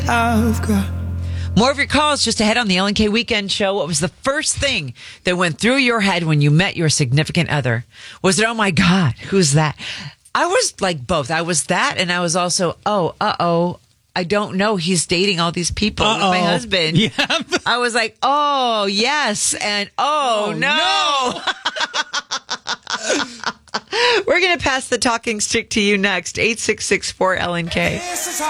I've got. More of your calls just ahead on the Ellen K Weekend Show. What was the first thing that went through your head when you met your significant other? Was it, oh my God, who's that? I was like both. I was that, and I was also, I don't know. He's dating all these people with my husband. Yeah. I was like, oh, yes, and oh no. We're going to pass the talking stick to you next. 866-4LNK.